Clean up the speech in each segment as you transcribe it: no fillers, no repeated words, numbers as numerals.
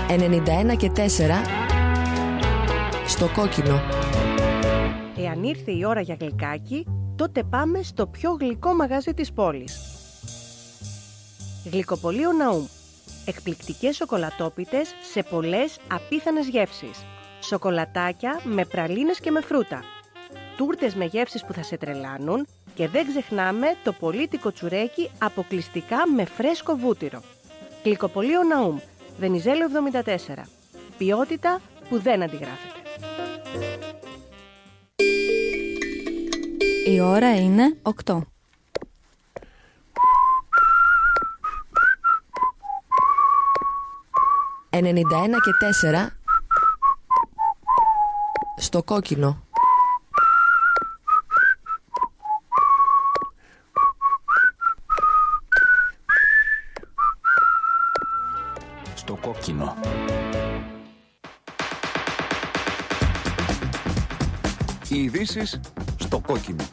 91,4 στο κόκκινο. Εάν ήρθε η ώρα για γλυκάκι, τότε πάμε στο πιο γλυκό μαγαζί της πόλης. Γλυκοπωλείο Ναούμ. Εκπληκτικές σοκολατόπιτες σε πολλές απίθανες γεύσεις. Σοκολατάκια με πραλίνες και με φρούτα. Τούρτες με γεύσεις που θα σε τρελάνουν και δεν ξεχνάμε το πολύτικο τσουρέκι αποκλειστικά με φρέσκο βούτυρο. Γλυκοπωλείο Ναούμ, Βενιζέλο 74. Ποιότητα που δεν αντιγράφεται. Η ώρα είναι 8. «91,4 στο κόκκινο». Στο κόκκινο. Οι ειδήσεις στο κόκκινο.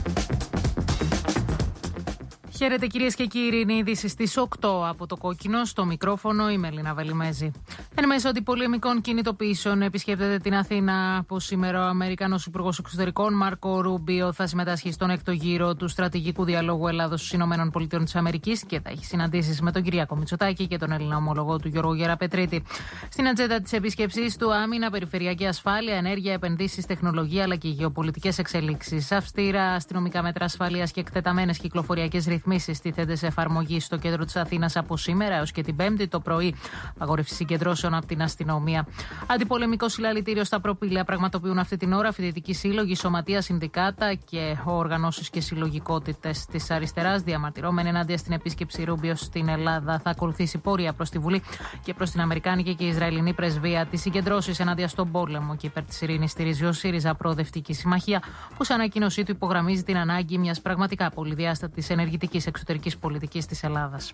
Χαίρετε κυρίες και κύριοι, είναι οι ειδήσεις στις 8 από το κόκκινο. Στο μικρόφωνο η Μελίνα Βελιμέζη. Εν μέσω αντιπολεμικών κινητοποιήσεων επισκέπτεται την Αθήνα από σήμερα ο Αμερικανός Υπουργός Εξωτερικών Μάρκο Ρούμπιο. Θα συμμετάσχει στον έκτο γύρο του στρατηγικού διαλόγου Ελλάδος Ηνωμένων Πολιτειών της Αμερικής και θα έχει συναντήσεις με τον Κυριάκο Μητσοτάκη και τον Έλληνα ομολογό του Γιώργο Γεραπετρίτη. Στην ατζέντα της επίσκεψης του άμυνα, περιφερειακή ασφάλεια, ενέργεια, επενδύσεις, τεχνολογία αλλά και γεωπολιτικές εξελίξεις. Αυστηρά αστυνομικά μέτρα ασφαλείας και εκτεταμένες κυκλοφοριακές ρυθμίσεις τίθενται σε εφαρμογή στο κέντρο της Αθήνας από σήμερα έως και την Πέμπτη το πρωί. Απαγόρευση συγκεντρώσεων από την αστυνομία. Αντιπολεμικό συλλαλητήριο στα Προπήλαια πραγματοποιούν αυτή την ώρα φοιτητικοί σύλλογοι, σωματεία, συνδικάτα και οργανώσεις και συλλογικότητες της αριστεράς. Διαμαρτυρώμενοι ενάντια στην επίσκεψη Ρούμπιο στην Ελλάδα. Θα ακολουθήσει πορεία προς τη Βουλή και προς την Αμερικάνικη και Ισραηλινή πρεσβεία. Τις συγκεντρώσεις ενάντια στον πόλεμο και υπέρ της ειρήνης στηρίζει ο ΣΥΡΙΖΑ Προοδευτική Συμμαχία, που σε ανακοίνωσή του υπογραμμίζει την ανάγκη μιας πραγματικά πολυδιάστατης ενεργητικής εξωτερικής πολιτικής της Ελλάδας.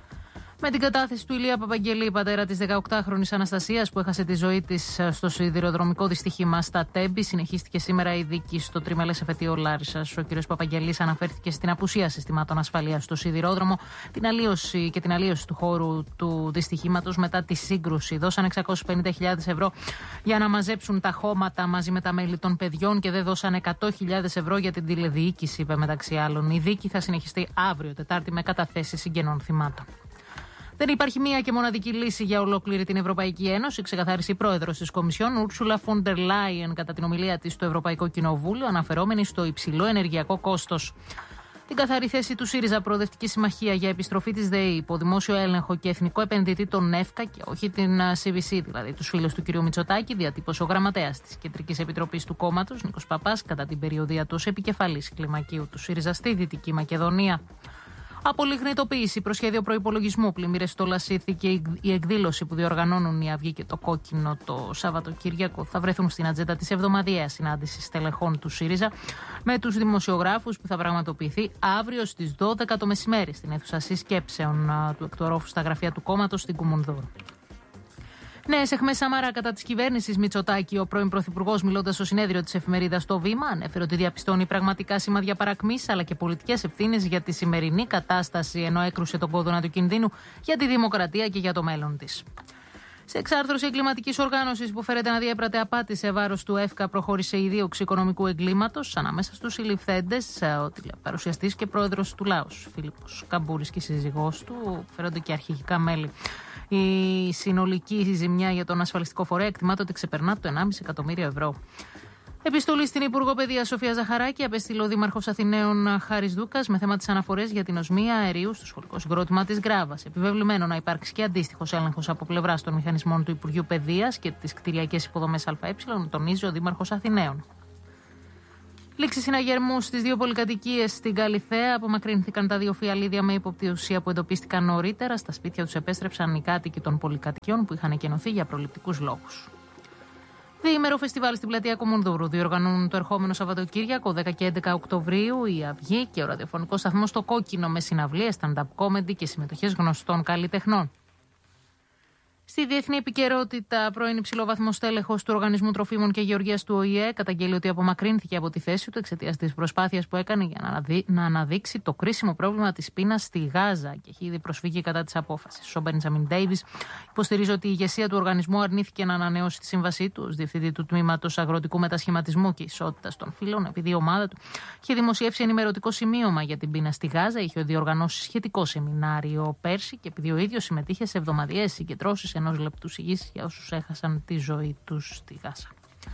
Με την κατάθεση του Ηλία Παπαγγελή, πατέρα της 18χρονης Αναστασίας που έχασε τη ζωή της στο σιδηροδρομικό δυστύχημα στα Τέμπη, συνεχίστηκε σήμερα η δίκη στο τριμελές εφετείο Λάρισσας. Ο κ. Παπαγγελής αναφέρθηκε στην απουσία συστημάτων ασφαλείας στο σιδηρόδρομο, την αλλίωση του χώρου του δυστυχήματος μετά τη σύγκρουση. Δώσαν 650.000 ευρώ για να μαζέψουν τα χώματα μαζί με τα μέλη των παιδιών και δεν δώσαν 100.000 ευρώ για την τηλεδιοίκηση, είπε μεταξύ άλλων. Η δίκη θα συνεχιστεί αύριο Τετάρτη με καταθέσεις συγγενών θυμάτων. Δεν υπάρχει μία και μοναδική λύση για ολόκληρη την Ευρωπαϊκή Ένωση, ξεκαθάρισε η πρόεδρος της Κομισιόν, Ούρσουλα φον ντερ Λάιεν, κατά την ομιλία της στο Ευρωπαϊκό Κοινοβούλιο, αναφερόμενη στο υψηλό ενεργειακό κόστος. Την καθαρή θέση του ΣΥΡΙΖΑ Προοδευτική Συμμαχία για επιστροφή της ΔΕΗ υπό δημόσιο έλεγχο και εθνικό επενδυτή των ΕΦΚΑ και όχι την CVC, δηλαδή τους φίλους του κ. Μητσοτάκη, διατύπωσε ο γραμματέας της Κεντρικής Επιτροπής του κόμματος, Νίκος Παπάς, κατά την περιοδία του ως επικεφαλής κλιμακίου του ΣΥΡΙΖΑ στη Δυτική Μακεδονία. Απολιγνητοποίηση, προσχέδιο προϋπολογισμού, πλημμύρες στο Λασίθι και η εκδήλωση που διοργανώνουν η Αυγή και το Κόκκινο το Σαββατοκύριακο θα βρεθούν στην ατζέντα της εβδομαδιαίας συνάντησης στελεχών του ΣΥΡΙΖΑ με τους δημοσιογράφους που θα πραγματοποιηθεί αύριο στις 12 το μεσημέρι στην αίθουσα συσκέψεων του εκτορόφου στα γραφεία του κόμματος στην Κουμουνδούρου. Νέες αιχμές Σαμαρά κατά της κυβέρνησης Μητσοτάκη. Ο πρώην Πρωθυπουργός, μιλώντας στο συνέδριο της εφημερίδας Το Βήμα, ανέφερε ότι διαπιστώνει πραγματικά σημάδια παρακμής αλλά και πολιτικές ευθύνες για τη σημερινή κατάσταση, ενώ έκρουσε τον κόδωνα του κινδύνου για τη δημοκρατία και για το μέλλον της. Σε εξάρθρωση εγκληματικής οργάνωσης που φέρεται να διέπρατε απάτη σε βάρος του ΕΦΚΑ, προχώρησε η δίωξη οικονομικού εγκλήματος ανάμεσα στους συλληφθέντες ο τηλεπαρουσιαστής και πρόεδρος του Λάος, Φίλιππος Καμπούρης, και η σύζυγός του, φέρονται και αρχηγικά μέλη. Η συνολική ζημιά για τον ασφαλιστικό φορέα εκτιμάται ότι ξεπερνά το 1,5 εκατομμύριο ευρώ. Επιστολή στην Υπουργό Παιδείας Σοφία Ζαχαράκη απέστειλε ο Δήμαρχος Αθηναίων Χάρης Δούκας με θέμα τις αναφορές για την οσμία αερίου στο σχολικό συγκρότημα της Γκράβας. Επιβεβλημένο να υπάρξει και αντίστοιχος έλεγχος από πλευράς των μηχανισμών του Υπουργείου Παιδείας και τις κτηριακές υποδομές ΑΕ, τονίζει ο Δήμαρχος Αθηναίων. Λήξη συναγερμού στις δύο πολυκατοικίες στην Καλιθέα. Απομακρύνθηκαν τα δύο φιαλίδια με ύποπτη ουσία που εντοπίστηκαν νωρίτερα. Στα σπίτια τους επέστρεψαν οι κάτοικοι των πολυκατοικιών που είχαν εκενωθεί για προληπτικούς λόγους. Διήμερο φεστιβάλ στην πλατεία Κουμουνδούρου διοργανώνουν το ερχόμενο Σαββατοκύριακο 10 και 11 Οκτωβρίου η Αυγή και ο ραδιοφωνικός σταθμός στο Κόκκινο με συναυλίες, stand-up comedy και συμμετοχές γνωστών καλλιτεχνών. Στη διεθνή επικαιρότητα, πρώην υψηλόβαθμος στέλεχος του Οργανισμού Τροφίμων και Γεωργίας του ΟΗΕ καταγγέλει ότι απομακρύνθηκε από τη θέση του εξαιτίας της προσπάθειας που έκανε για να αναδείξει το κρίσιμο πρόβλημα της πείνας στη Γάζα και έχει ήδη προσφύγει κατά της απόφασης. Ο Μπένζαμιν Ντέιβις υποστηρίζει ότι η ηγεσία του οργανισμού αρνήθηκε να ανανεώσει τη σύμβασή του ως διευθυντή του τμήματος αγροτικού μετασχηματισμού και ισότητας των φύλων, επειδή η ομάδα του είχε δημοσιεύσει ενημερωτικό σημείωμα για την πείνα στη Γάζα, είχε διοργανώσει σχετικό σεμινάριο πέρσι και επειδή ο ίδιος συμμετείχε σε εβδομαδιαίες συγκεντρώσεις ενός λεπτού σιγής για όσους έχασαν τη ζωή τους στη Γάζα.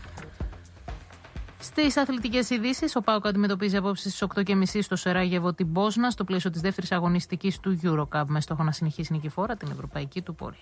Στις αθλητικές ειδήσεις, ο ΠΑΟΚ αντιμετωπίζει απόψε στις 8.30 στο Σεράγεβο την Μπόσνα στο πλαίσιο της δεύτερης αγωνιστικής του EuroCup με στόχο να συνεχίσει νικηφόρα την ευρωπαϊκή του πορεία.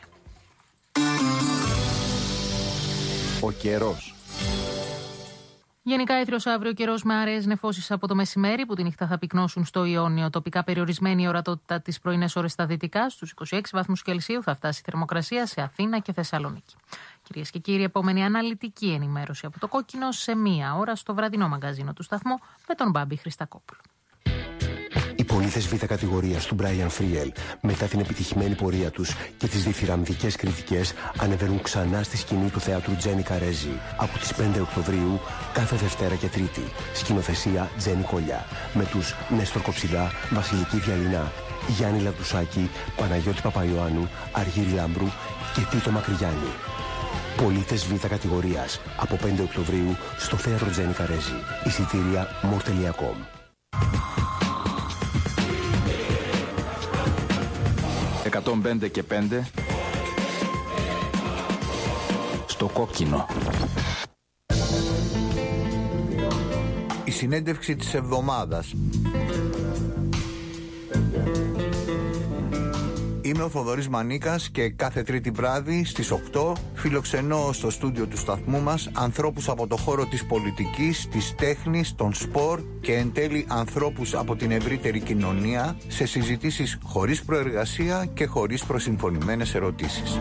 Ο καιρός. Γενικά έθριος αύριο καιρός με άραιες νεφώσεις από το μεσημέρι που τη νύχτα θα πυκνώσουν στο Ιόνιο. Τοπικά περιορισμένη η ορατότητα τις πρωινές ώρες στα δυτικά. Στους 26 βαθμούς Κελσίου θα φτάσει η θερμοκρασία σε Αθήνα και Θεσσαλονίκη. Κυρίες και κύριοι, επόμενη αναλυτική ενημέρωση από το Κόκκινο σε 1 ώρα στο βραδινό μαγκαζίνο του σταθμού με τον Μπάμπη Χριστακόπουλο. Οι πολίτες Β' κατηγορίας του Brian Friel, μετά την επιτυχημένη πορεία τους και τις διθυραμβικές κριτικές, ανεβαίνουν ξανά στη σκηνή του θεάτρου Τζένι Καρέζη από τις 5 Οκτωβρίου, κάθε Δευτέρα και Τρίτη. Σκηνοθεσία Τζένι Κολιά, με τους Νέστορ Κοψιλά, Βασιλική Διαλυνά, Γιάννη Λαδουσάκη, Παναγιώτη Παπαϊωάννου, Αργύρη Λάμπρου και Τίτο Μακρυγιάννη. Πολίτες Β' κατηγορίας από 5 Οκτωβρίου στο θέατρο Τζένι Καρέζη. Εισιτήρια more.com. «105 και 5» στο Κόκκινο. Η συνέντευξη της εβδομάδας. Είμαι ο Θοδωρής Μανίκας και κάθε Τρίτη βράδυ στις 8 φιλοξενώ στο στούντιο του σταθμού μας ανθρώπους από το χώρο της πολιτικής, της τέχνης, των σπορ και εν τέλει ανθρώπους από την ευρύτερη κοινωνία σε συζητήσεις χωρίς προεργασία και χωρίς προσυμφωνημένες ερωτήσεις.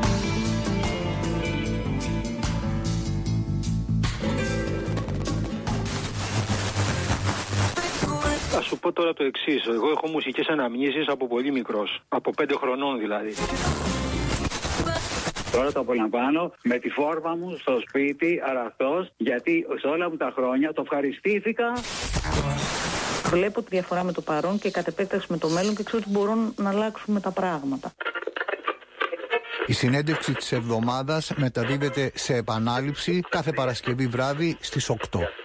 Θα σου πω τώρα το εξής. Εγώ έχω μουσικές αναμνήσεις από πολύ μικρός. Από 5 χρονών δηλαδή. Τώρα το απολαμβάνω με τη φόρμα μου στο σπίτι, αραχτός, γιατί σε όλα μου τα χρόνια το ευχαριστήθηκα. Βλέπω τη διαφορά με το παρόν και κατ' επέκταση με το μέλλον και ξέρω ότι μπορούν να αλλάξουμε τα πράγματα. Η συνέντευξη της εβδομάδας μεταδίδεται σε επανάληψη κάθε Παρασκευή βράδυ στις 8.